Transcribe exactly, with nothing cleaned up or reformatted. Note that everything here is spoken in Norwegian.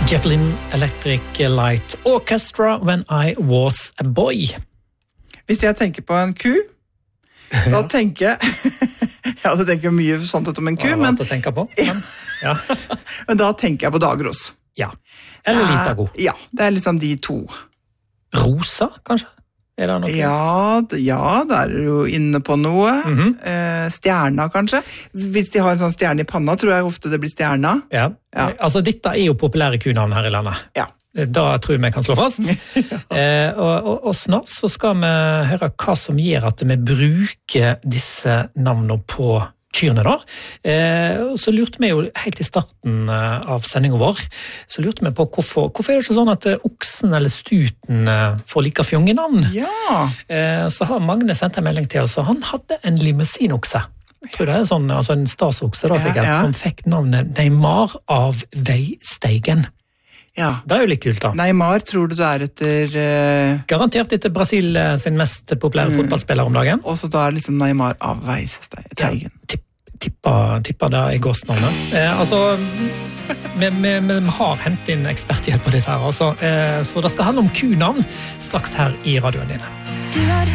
Jeff Lynne, Electric Light Orchestra, When I Was a Boy. Hvis jeg tenker på en ku, da tenker jeg... ja, det tenker jeg mye sånt om en ku, det men... å tenke på, men, ja. men da tenker jeg på Dagros. Ja, eller Litago. Ja, det er liksom de to. Rosa, kanskje? Er det noe? Ja, ja, der er du jo inne på noe. Mm-hmm. eh, stjerna, kanskje. Hvis de har en sånn stjerne i panna, tror jeg ofte det blir stjerna. Ja, ja. Altså dette er jo populære kunavn her i landet. Ja. Da tror jeg vi kan slå fast. ja. eh, og, og, og snart så skal vi høre hva som gjør at vi bruker disse navnene på kyrne da. Eh, så lurte vi jo helt i starten av sendingen vår, så lurte vi på hvorfor, hvorfor er det ikke sånn at oksen eller stuten får like fjonge navn? Ja. Eh, så har Magne sendt en melding til oss, og han hadde en limousinokse. Jeg tror det er sånn, altså en stasokse da, sikkert, ja, ja. Som fikk navnet Neymar av Veisteigen. Ja. Det er jo litt kult da. Neymar, tror du det er etter... Uh... Garantert etter Brasil sin mest populære mm. fotballspiller om dagen. Og så da er liksom Neymar av Veisteigen. Ja, tipp, tippa, tippa det i gåsnavnet. Eh, altså, vi, vi, vi har hentet inn eksperthjelp på dette her, altså. Eh, så det skal handle om kunavn straks her i radioen din. Du har